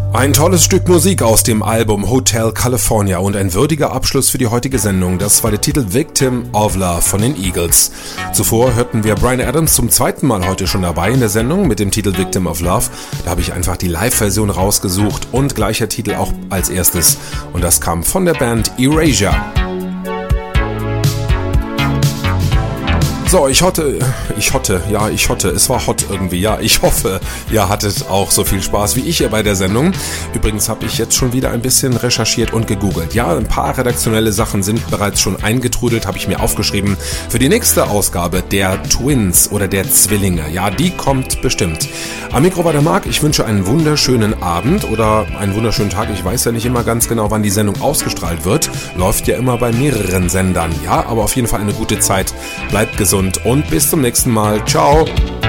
Ein tolles Stück Musik aus dem Album Hotel California und ein würdiger Abschluss für die heutige Sendung. Das war der Titel Victim of Love von den Eagles. Zuvor hörten wir Bryan Adams zum zweiten Mal heute schon dabei in der Sendung mit dem Titel Victim of Love. Da habe ich einfach die Live-Version rausgesucht und gleicher Titel auch als erstes. Und das kam von der Band Erasure. So, ich hoffe, es war hot irgendwie, ja, ich hoffe, ihr hattet auch so viel Spaß wie ich hier bei der Sendung. Übrigens habe ich jetzt schon wieder ein bisschen recherchiert und gegoogelt. Ja, ein paar redaktionelle Sachen sind bereits schon eingetrudelt, habe ich mir aufgeschrieben. Für die nächste Ausgabe der Twins oder der Zwillinge, ja, die kommt bestimmt. Am Mikro war der Marc, ich wünsche einen wunderschönen Abend oder einen wunderschönen Tag. Ich weiß ja nicht immer ganz genau, wann die Sendung ausgestrahlt wird. Läuft ja immer bei mehreren Sendern, ja, aber auf jeden Fall eine gute Zeit. Bleibt gesund und bis zum nächsten Mal. Ciao!